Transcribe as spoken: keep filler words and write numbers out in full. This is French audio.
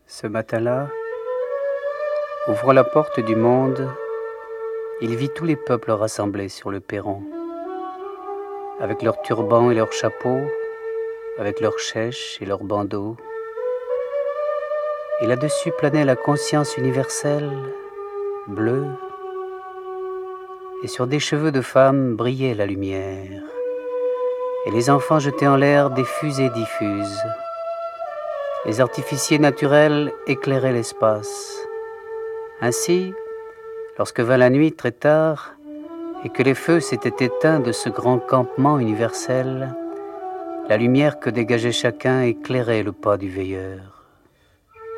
Ce matin-là, ouvrant la porte du monde, il vit tous les peuples rassemblés sur le perron, avec leurs turbans et leurs chapeaux, avec leurs chèches et leurs bandeaux. Et là-dessus planait la conscience universelle, bleue, et sur des cheveux de femmes brillait la lumière, et les enfants jetaient en l'air des fusées diffuses. Les artificiers naturels éclairaient l'espace. Ainsi, lorsque vint la nuit très tard, et que les feux s'étaient éteints de ce grand campement universel, la lumière que dégageait chacun éclairait le pas du veilleur.